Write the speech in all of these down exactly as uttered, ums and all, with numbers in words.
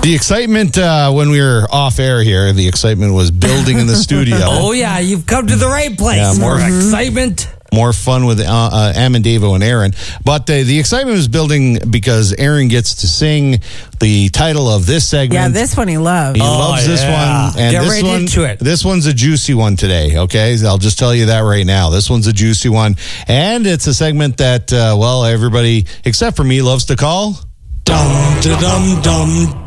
The excitement uh, when we were off air here, the excitement was building in the studio. Oh, yeah, you've come to the right place. Yeah, more mm-hmm. excitement. More fun with uh, uh, Amandavo and Aaron. But uh, the excitement was building because Aaron gets to sing the title of this segment. Yeah, this one he loves. He Oh, loves this yeah. one. And Get this right one, into it. This one's a juicy one today, okay? I'll just tell you that right now. This one's a juicy one. And it's a segment that, uh, well, everybody, except for me, loves to call... Dum, da-dum, dum.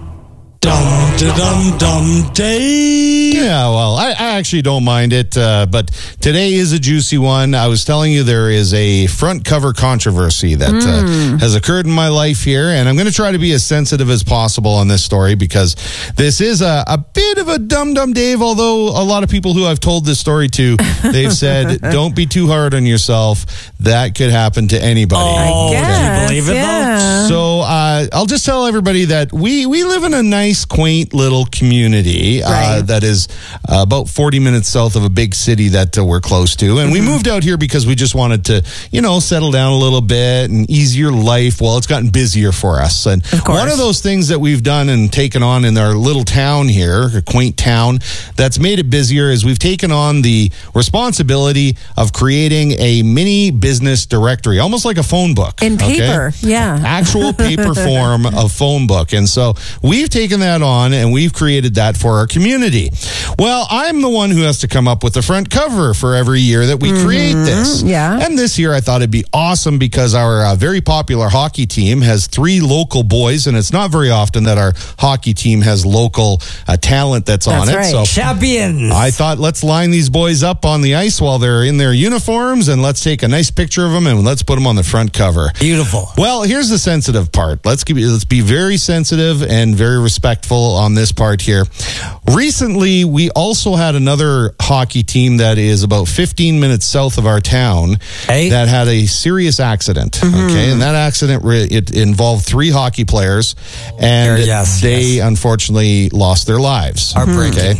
Dum, da-dum, dum, day. Yeah, well, I, I actually don't mind it, uh, but today is a juicy one. I was telling you there is a front cover controversy that mm. uh, has occurred in my life here, and I'm going to try to be as sensitive as possible on this story because this is a, a bit of a dum-dum Dave, although a lot of people who I've told this story to, they've said, don't be too hard on yourself. That could happen to anybody. Oh, I guess, do you believe it, yeah. though? So uh, I'll just tell everybody that we, we live in a nice, quaint little community uh, right. that is uh, about forty minutes south of a big city that uh, we're close to. And mm-hmm. we moved out here because we just wanted to, you know, settle down a little bit and easier life. Well, it's gotten busier for us. And of one of those things that we've done and taken on in our little town here, a quaint town, that's made it busier is we've taken on the responsibility of creating a mini business directory, almost like a phone book. In paper, okay? yeah. Actual paper form of phone book. And so we've taken that on and we've created that for our community. Well, I'm the one who has to come up with the front cover for every year that we mm-hmm. create this. Yeah. And this year I thought it'd be awesome because our uh, very popular hockey team has three local boys, and it's not very often that our hockey team has local uh, talent that's, that's on it. Right. So champions. I thought let's line these boys up on the ice while they're in their uniforms and let's take a nice picture of them and let's put them on the front cover. Beautiful. Well, here's the sensitive part. Let's give, let's be very sensitive and very respectful on this part here. Recently, we also had another hockey team that is about fifteen minutes south of our town hey. that had a serious accident. Mm-hmm. Okay, and that accident it involved three hockey players, and yes, they yes. unfortunately lost their lives. Heartbreaking. Okay,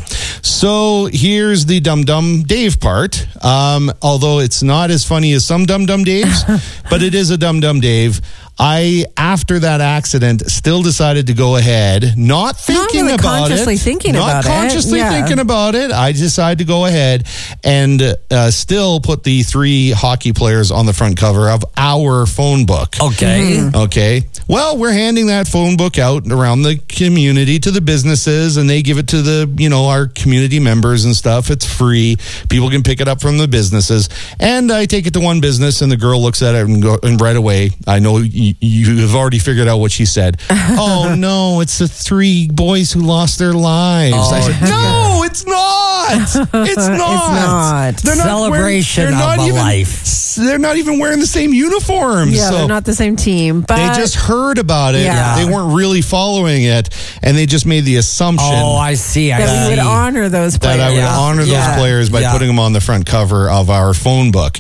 so here's the Dum Dum Dave part. Um, although it's not as funny as some Dum Dum Daves, but it is a Dum Dum Dave. I, after that accident, still decided to go ahead, not thinking not really about consciously it. Thinking not about consciously it. Yeah. thinking about it. I decided to go ahead and uh, still put the three hockey players on the front cover of our phone book. Okay. Mm-hmm. Okay. Well, we're handing that phone book out around the community to the businesses, and they give it to the, you know, our community members and stuff. It's free. People can pick it up from the businesses. And I take it to one business, and the girl looks at it and, go, and right away, I know you, you have already figured out what she said. Oh, no, it's the three boys who lost their lives. Oh, I said, no, it's not. It's not. It's not. They're not Celebration wearing, they're of not a even, life. They're not even wearing the same uniforms. Yeah, so they're not the same team. But they just heard about it. Yeah. They weren't really following it, and they just made the assumption Oh, I see. I that see. we would honor those players. that I would Yeah. honor those Yeah. players by Yeah. putting them on the front cover of our phone book.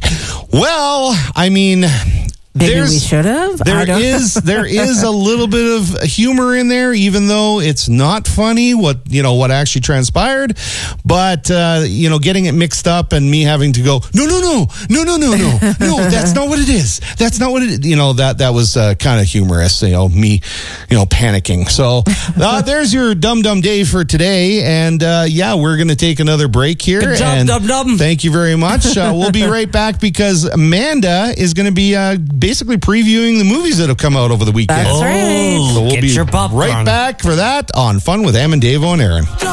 Well, I mean... Maybe There's, we should have. There is there is a little bit of humor in there, even though it's not funny what you know what actually transpired. But uh, you know, getting it mixed up and me having to go, no, no, no, no, no, no, no, no, that's not what it is. That's not what it. You know that that was uh, kind of humorous. You know, me, you know, panicking. So uh, there's your Dum Dum Dave for today, and uh, yeah, we're gonna take another break here. Good job, and Dum Dum. Thank you very much. Uh, we'll be right back because Amanda is going to be. Uh, basically previewing the movies that have come out over the weekend. That's right. Oh, So we'll get be your popcorn. right back for that on Fun with Amandavo and Aaron.